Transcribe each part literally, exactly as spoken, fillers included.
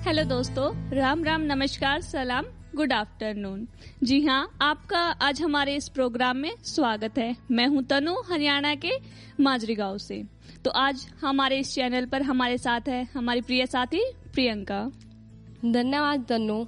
Hello दोस्तों, राम राम, नमस्कार, सलाम, गुड आफ्टरनून। जी हाँ, आपका आज हमारे इस प्रोग्राम में स्वागत है। मैं हूँ तनु, हरियाणा के माजरी गांव से। तो आज हमारे इस चैनल पर हमारे साथ है हमारी प्रिय साथी प्रियंका। धन्यवाद तनु,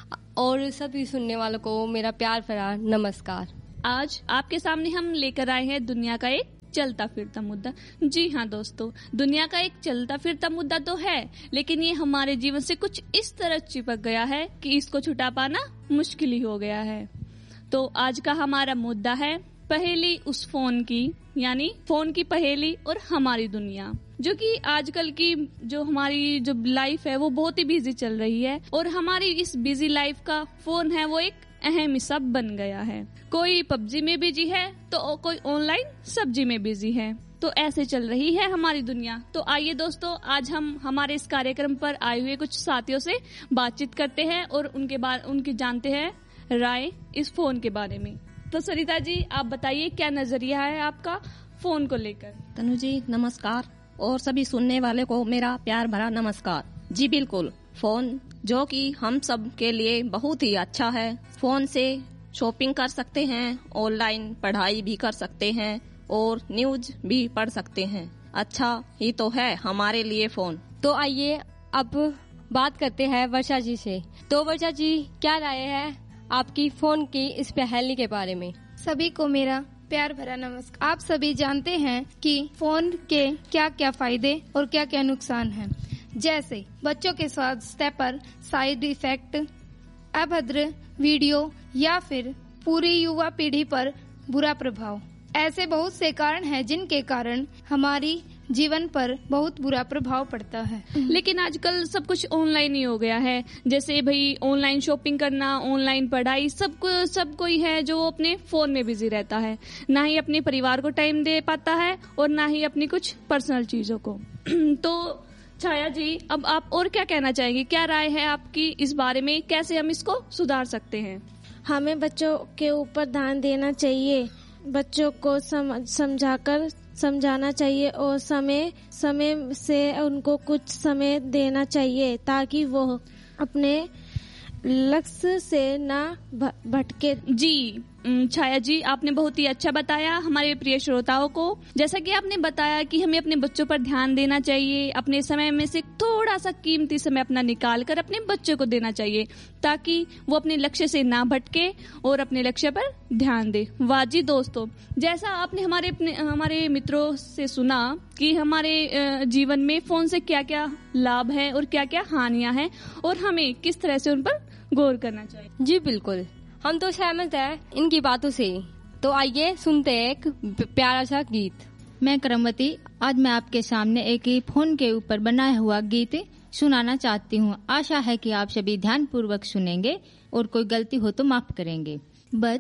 और सभी सुनने वालों को मेरा प्यार भरा नमस्कार। आज आपके सामने हम लेकर आए हैं दुनिया का एक चलता फिरता मुद्दा। जी हाँ दोस्तों, दुनिया का एक चलता फिरता मुद्दा तो है, लेकिन ये हमारे जीवन से कुछ इस तरह चिपक गया है कि इसको छुटा पाना मुश्किल ही हो गया है। तो आज का हमारा मुद्दा है पहेली उस फोन की, यानी फोन की पहेली और हमारी दुनिया, जो कि आजकल की जो हमारी जो लाइफ है वो बहुत ही बिजी चल रही है, और हमारी इस बिजी लाइफ का फोन है वो एक अहम हिस्सा बन गया है। कोई पबजी में बिजी है तो कोई ऑनलाइन सब्जी में बिजी है। तो ऐसे चल रही है हमारी दुनिया। तो आइए दोस्तों, आज हम हमारे इस कार्यक्रम पर आए हुए कुछ साथियों से बातचीत करते हैं और उनके बारे उनकी जानते हैं राय इस फोन के बारे में। तो सरिता जी, आप बताइए क्या नजरिया है आपका फोन को लेकर। तनु जी नमस्कार, और सभी सुनने वाले को मेरा प्यार भरा नमस्कार। जी बिल्कुल, फोन जो कि हम सब के लिए बहुत ही अच्छा है। फोन से शॉपिंग कर सकते हैं, ऑनलाइन पढ़ाई भी कर सकते हैं और न्यूज भी पढ़ सकते हैं। अच्छा ही तो है हमारे लिए फोन। तो आइए अब बात करते हैं वर्षा जी से। तो वर्षा जी, क्या राय है आपकी फोन की इस पहेली के बारे में? सभी को मेरा प्यार भरा नमस्कार। आप सभी जानते हैं कि फोन के क्या क्या फायदे और क्या क्या नुकसान हैं। जैसे बच्चों के स्वास्थ्य पर साइड इफेक्ट, अभद्र वीडियो या फिर पूरी युवा पीढ़ी पर बुरा प्रभाव। ऐसे बहुत से कारण हैं जिनके कारण हमारी जीवन पर बहुत बुरा प्रभाव पड़ता है। लेकिन आजकल सब कुछ ऑनलाइन ही हो गया है। जैसे भाई ऑनलाइन शॉपिंग करना, ऑनलाइन पढ़ाई, सब को, सब कोई है जो अपने फोन में बिजी रहता है। ना ही अपने परिवार को टाइम दे पाता है और ना ही अपनी कुछ पर्सनल चीजों को। तो छाया जी, अब आप और क्या कहना चाहेंगे? क्या राय है आपकी इस बारे में? कैसे हम इसको सुधार सकते हैं? हमें बच्चों के ऊपर ध्यान देना चाहिए, बच्चों को सम, समझाकर समझाना चाहिए और समय समय से उनको कुछ समय देना चाहिए ताकि वो अपने लक्ष्य से ना भटके। जी छाया जी, आपने बहुत ही अच्छा बताया हमारे प्रिय श्रोताओं को। जैसा कि आपने बताया कि हमें अपने बच्चों पर ध्यान देना चाहिए, अपने समय में से थोड़ा सा कीमती समय अपना निकाल कर अपने बच्चों को देना चाहिए ताकि वो अपने लक्ष्य से ना भटके और अपने लक्ष्य पर ध्यान दे। वाह जी दोस्तों, जैसा आपने हमारे अपने हमारे मित्रों से सुना कि हमारे जीवन में फोन से क्या क्या लाभ है और क्या क्या हानियां हैं और हमें किस तरह से उन पर गौर करना चाहिए। जी बिल्कुल, हम तो सहमत हैं इनकी बातों से। तो आइए सुनते हैं एक प्यारा सा गीत। मैं करमवती, आज मैं आपके सामने एक ही फोन के ऊपर बनाया हुआ गीत सुनाना चाहती हूँ। आशा है कि आप सभी ध्यान पूर्वक सुनेंगे और कोई गलती हो तो माफ करेंगे। बच